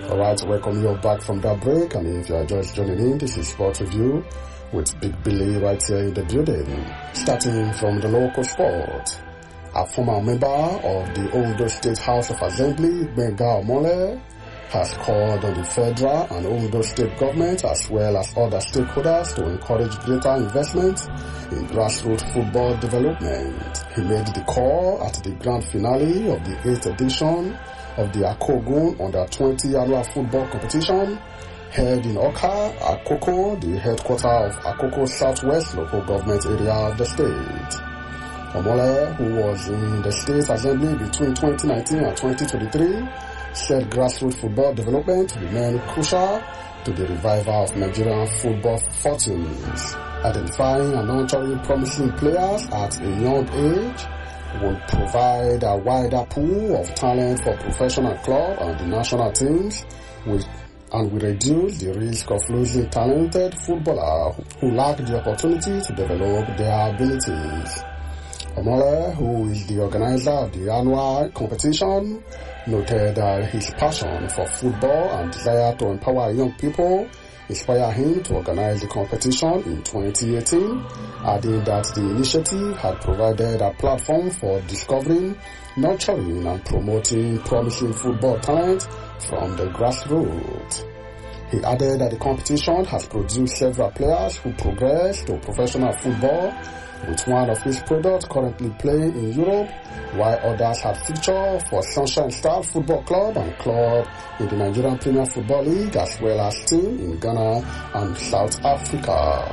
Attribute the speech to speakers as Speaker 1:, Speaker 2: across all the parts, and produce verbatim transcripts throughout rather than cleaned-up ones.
Speaker 1: Alright, welcome you back from that break, and if you are just joining in, this is Sport Review with Big Billy right here in the building. Starting from the local sport, a former member of the Ondo State House of Assembly, Gbenga Omole, has called on the federal and Ondo State government as well as other stakeholders to encourage greater investment in grassroots football development. He made the call at the grand finale of the eighth edition of the Akogun Under twenty annual football competition held in Oka, Akoko, the headquarters of Akoko Southwest local government area of the state. Omole, who was in the state assembly between twenty nineteen and twenty twenty-three, said grassroots football development remained crucial to the revival of Nigerian football fortunes. Identifying and nurturing promising players at a young age will provide a wider pool of talent for professional club and the national teams, with, and will reduce the risk of losing talented footballers who lack the opportunity to develop their abilities. Omole, who is the organizer of the annual competition, noted that his passion for football and desire to empower young people inspired him to organize the competition in twenty eighteen, adding that the initiative had provided a platform for discovering, nurturing and promoting promising football talent from the grassroots. He added that the competition has produced several players who progressed to professional football, with one of his products currently playing in Europe, while others had featured for Sunshine Star Football Club and club in the Nigerian Premier Football League, as well as team in Ghana and South Africa.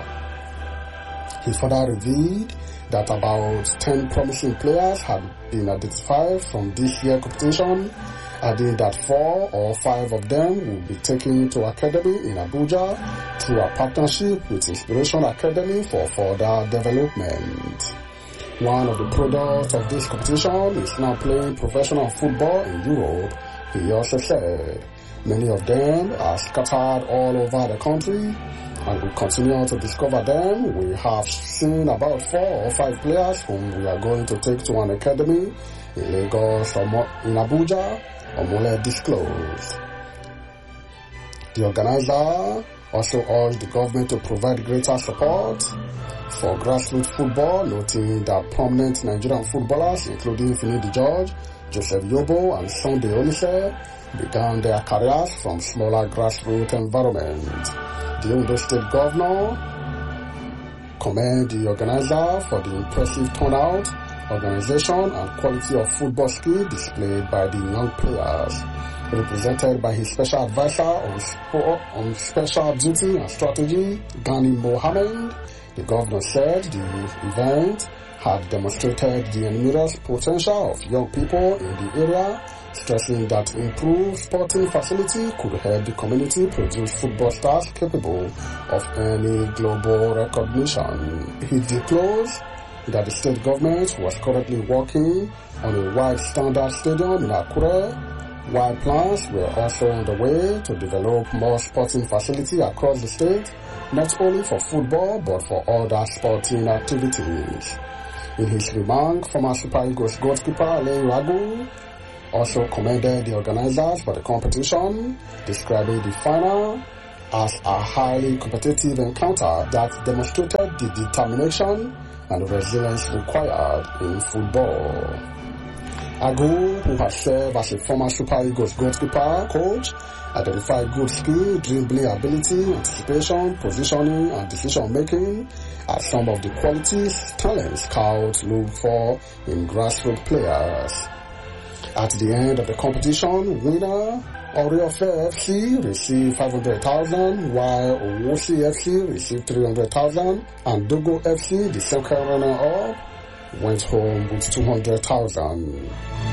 Speaker 1: He further revealed that about ten promising players had been identified from this year's competition, adding that four or five of them will be taken to academy in Abuja through a partnership with Inspiration Academy for further development. One of the products of this competition is now playing professional football in Europe, he also said. Many of them are scattered all over the country, and we continue to discover them. We have seen about four or five players whom we are going to take to an academy in Lagos or in Abuja, Omole disclosed. The organizer also urged the government to provide greater support for grassroots football, noting that prominent Nigerian footballers, including Finidi George, Joseph Yobo, and Sunday Olise, began their careers from smaller grassroots environments. The Ondo State Governor commended the organizer for the impressive turnout, organization and quality of football skill displayed by the young players. Represented by his special advisor on, sport, on special duty and strategy, Gani Mohammed, the governor said the event had demonstrated the enormous potential of young people in the area, stressing that improved sporting facility could help the community produce football stars capable of any global recognition. He disclosed that the state government was currently working on a wide standard stadium in Akure, while plans were also on the way to develop more sporting facilities across the state, not only for football but for other sporting activities. In his remark, former Super Eagles goalkeeper Alain Ragu also commended the organizers for the competition, describing the final as a highly competitive encounter that demonstrated the determination and resilience required in football. Agu, who has served as a former Super Eagles goalkeeper coach, identified good skill, dribbling ability, anticipation, positioning, and decision-making as some of the qualities talent scouts look for in grassroots players. At the end of the competition, winner Oriofe F C received five hundred thousand dollars, while Owosi F C received three hundred thousand dollars, and Dogo F C, the second runner-up, went home with two hundred thousand dollars.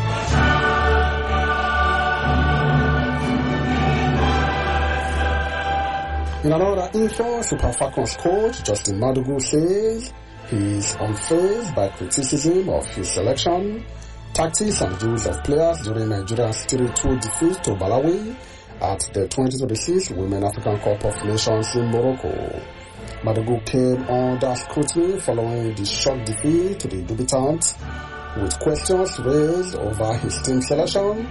Speaker 1: In another info, Super Falcons coach Justin Madugu says he is unfazed by criticism of his selection, tactics and use of players during Nigeria's three two defeat to Malawi at the twenty twenty-six Women African Cup of Nations in Morocco. Madugu came under scrutiny following the shock defeat to the debutants, with questions raised over his team selection,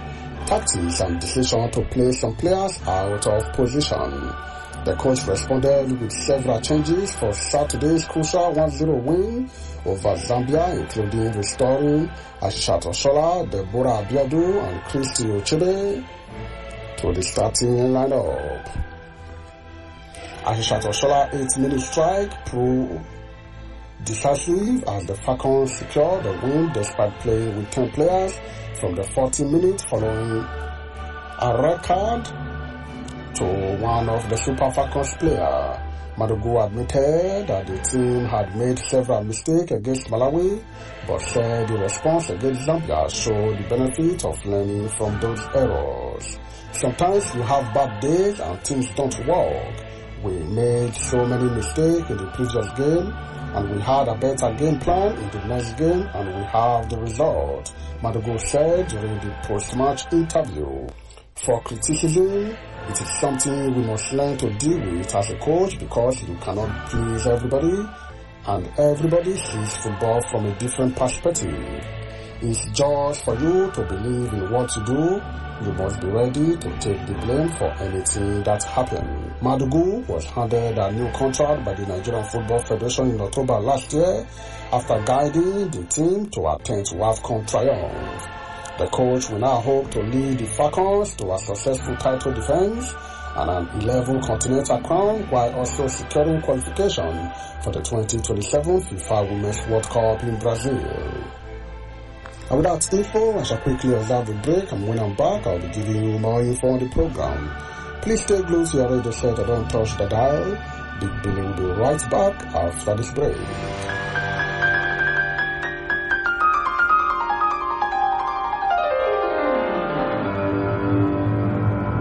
Speaker 1: tactics and decision to play some players out of position. The coach responded with several changes for Saturday's crucial one zero win over Zambia, including restoring Aishat Oshola, Deborah Abiadu, and Christy Ochebe to the starting lineup. Aishat Oshola eight-minute strike proved decisive as the Falcons secured the win despite playing with ten players from the forty minutes following a red card to one of the Super Falcons players. Madugu admitted that the team had made several mistakes against Malawi, but said the response against Zambia showed the benefit of learning from those errors. Sometimes you have bad days and things don't work. We made so many mistakes in the previous game, and we had a better game plan in the next game, and we have the result, Madugu said during the post-match interview. For criticism, it is something we must learn to deal with as a coach because you cannot please everybody, and everybody sees football from a different perspective. It's just for you to believe in what you do. You must be ready to take the blame for anything that happened. Madugu was handed a new contract by the Nigerian Football Federation in October last year after guiding the team to a tenth WAFCON triumph. The coach will now hope to lead the Falcons to a successful title defense and an eleventh continental crown while also securing qualification for the twenty twenty-seven FIFA Women's World Cup in Brazil. And with that info, I shall quickly observe the break, and when I'm back, I'll be giving you more info on the program. Please stay close to your radio set and don't touch the dial. Big Billy will be right back after this break.